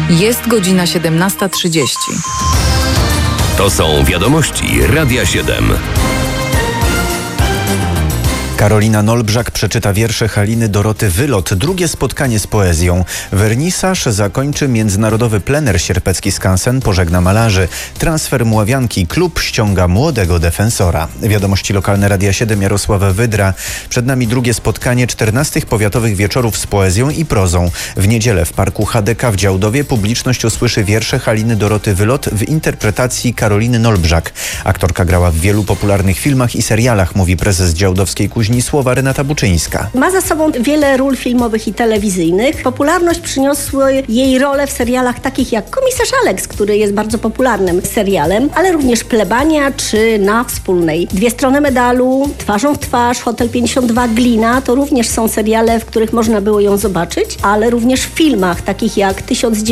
Jest godzina 17:30. To są wiadomości Radia 7. Karolina Nolbrzak przeczyta wiersze Haliny Doroty Wylot. Drugie spotkanie z poezją. Wernisaż zakończy międzynarodowy plener Sierpecki Skansen pożegna malarzy. Transfer Mławianki. Klub ściąga młodego defensora. Wiadomości lokalne Radia 7, Jarosława Wydra. Przed nami drugie spotkanie 14 powiatowych wieczorów z poezją i prozą. W niedzielę w parku HDK w Działdowie publiczność usłyszy wiersze Haliny Doroty Wylot w interpretacji Karoliny Nolbrzak. Aktorka grała w wielu popularnych filmach i serialach, mówi prezes Działdowskiej Kuźni Słowa Renata Buczyńska. Ma za sobą wiele ról filmowych i telewizyjnych. Popularność przyniosły jej role w serialach takich jak Komisarz Alex, który jest bardzo popularnym serialem, ale również Plebania czy Na Wspólnej. Dwie strony medalu, Twarzą w twarz, Hotel 52, Glina to również są seriale, w których można było ją zobaczyć, ale również w filmach takich jak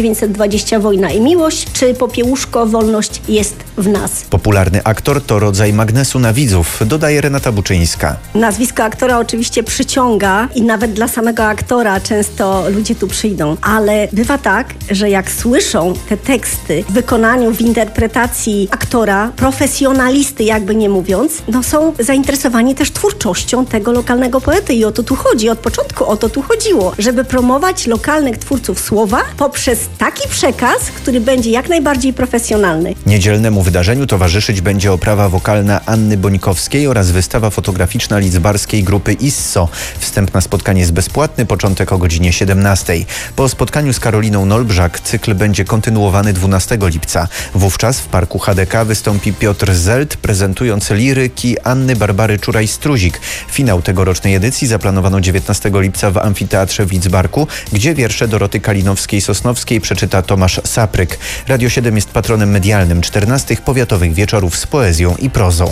1920 Wojna i miłość czy Popiełuszko Wolność jest w nas. Popularny aktor to rodzaj magnesu na widzów, dodaje Renata Buczyńska. Nazwisko aktora oczywiście przyciąga i nawet dla samego aktora często ludzie tu przyjdą, ale bywa tak, że jak słyszą te teksty w wykonaniu, w interpretacji aktora, profesjonalisty jakby nie mówiąc, są zainteresowani też twórczością tego lokalnego poety i o to tu chodzi. Od początku o to tu chodziło, żeby promować lokalnych twórców słowa poprzez taki przekaz, który będzie jak najbardziej profesjonalny. Niedzielnemu wydarzeniu towarzyszyć będzie oprawa wokalna Anny Bońkowskiej oraz wystawa fotograficzna lidzbarskiej grupy ISSO. Wstęp na spotkanie jest bezpłatny, początek o godzinie 17. Po spotkaniu z Karoliną Nolbrzak cykl będzie kontynuowany 12 lipca. Wówczas w parku HDK wystąpi Piotr Zelt, prezentując liryki Anny Barbary Czuraj-Struzik. Finał tegorocznej edycji zaplanowano 19 lipca w amfiteatrze w Lidzbarku, gdzie wiersze Doroty Kalinowskiej-Sosnowskiej przeczyta Tomasz Sapryk. Radio 7 jest patronem medialnym 14 powiatowych wieczorów z poezją i prozą.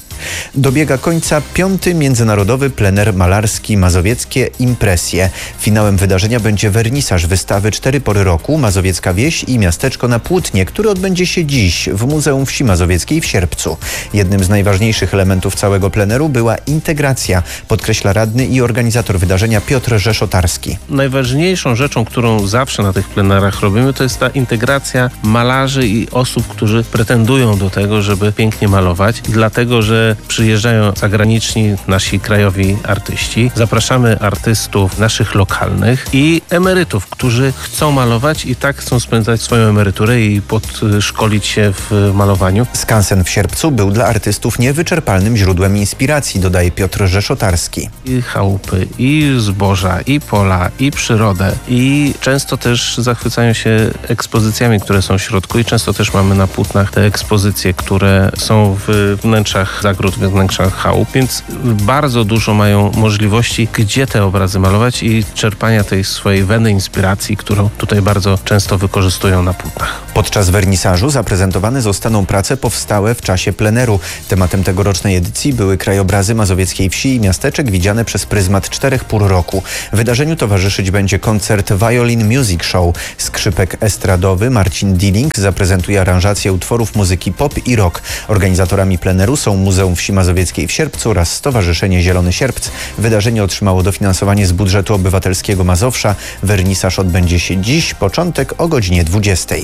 Dobiega końca 5. międzynarodowy plener malarski Mazowieckie Impresje. Finałem wydarzenia będzie wernisaż wystawy 4 pory roku Mazowiecka Wieś i Miasteczko na Płótnie, który odbędzie się dziś w Muzeum Wsi Mazowieckiej w Sierpcu. Jednym z najważniejszych elementów całego pleneru była integracja, podkreśla radny i organizator wydarzenia Piotr Rzeszotarski. Najważniejszą rzeczą, którą zawsze na tych plenerach robimy, to jest ta integracja malarzy i osób, którzy pretendują do tego, żeby pięknie malować, dlatego że przyjeżdżają zagraniczni nasi krajowi artyści. Zapraszamy artystów naszych lokalnych i emerytów, którzy chcą malować i tak chcą spędzać swoją emeryturę i podszkolić się w malowaniu. Skansen w Sierpcu był dla artystów niewyczerpalnym źródłem inspiracji, dodaje Piotr Rzeszotarski. I chałupy, i zboża, i pola, i przyrodę. I często też zachwycają się ekspozycjami, które są w środku i często też mamy na płótnach te ekspozycje, które są w wnętrzach zagród, w wnętrzach chałup, więc bardzo dużo mają możliwości, gdzie te obrazy malować i czerpania tej swojej weny inspiracji, którą tutaj bardzo często wykorzystują na płótnach. Podczas wernisażu zaprezentowane zostaną prace powstałe w czasie pleneru. Tematem tegorocznej edycji były krajobrazy mazowieckiej wsi i miasteczek widziane przez pryzmat 4 pór roku. Wydarzeniu towarzyszyć będzie koncert Violin Music Show. Skrzypek estradowy Marcin Dilling zaprezentuje aranżację utworów muzyki pop i rock. Organizatorami pleneru są Muzeum Wsi Mazowieckiej w Sierpcu oraz Stowarzyszenie Zielony Sierpc. Wydarzenie otrzymało dofinansowanie z budżetu obywatelskiego Mazowsza. Wernisaż odbędzie się dziś, początek o godzinie 20.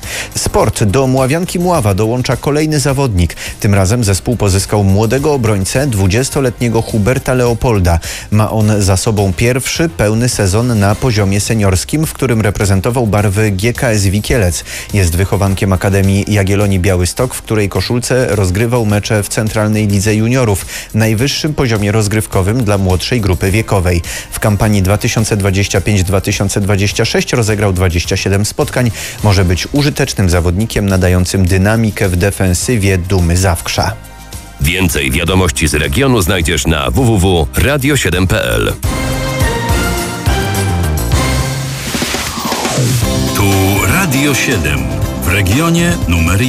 Sport. Do Mławianki Mława dołącza kolejny zawodnik. Tym razem zespół pozyskał młodego obrońcę, 20-letniego Huberta Leopolda. Ma on za sobą pierwszy pełny sezon na poziomie seniorskim, w którym reprezentował barwy GKS Wikielec. Jest wychowankiem Akademii Jagiellonii Białystok, w której koszulce rozgrywał mecze w Centralnej Lidze Juniorów, najwyższym poziomie rozgrywkowym dla młodszej grupy wiekowej. W kampanii 2025-2026 rozegrał 27 spotkań. Może być użytecznym zawodnikiem nadającym dynamikę w defensywie Dumy Zawkrza. Więcej wiadomości z regionu znajdziesz na www.radio7.pl. Tu Radio 7 w regionie numer 1.